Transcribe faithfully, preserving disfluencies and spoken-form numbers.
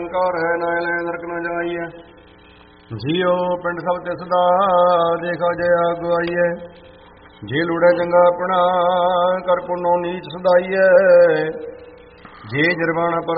ਨਿਰੰਕਾਰ ਹੈ, ਨਾ ਲੈ ਨਰਕ ਨ ਜਾਈਐ। ਜੀਉ ਪਿੰਡ ਸਭ ਤਿਸ ਦਾ, ਦੇਖਾ ਜਇਆ ਗਵਾਈਐ। ਜੇ ਲੂੜੈ ਚੰਗਾ ਆਪਣਾ, ਕਰ ਪੁੰਨੋ ਨੀਚ ਸਦਾਈਐ। ਜੇ ਜਰਵਾਣਾ ਪਰ